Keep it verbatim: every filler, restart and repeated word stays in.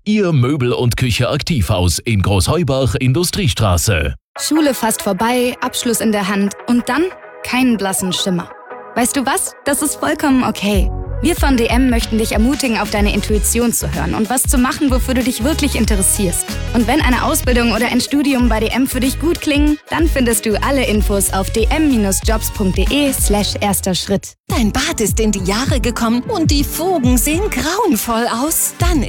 Ihr Möbel- und Küche-Aktivhaus in Großheubach, Industriestraße. Schule fast vorbei, Abschluss in der Hand und dann keinen blassen Schimmer. Weißt du was? Das ist vollkommen okay. Wir von D M möchten dich ermutigen, auf deine Intuition zu hören und was zu machen, wofür du dich wirklich interessierst. Und wenn eine Ausbildung oder ein Studium bei D M für dich gut klingen, dann findest du alle Infos auf d m jobs punkt d e slash erster Schritt. Dein Bad ist in die Jahre gekommen und die Fugen sehen grauenvoll aus. Dann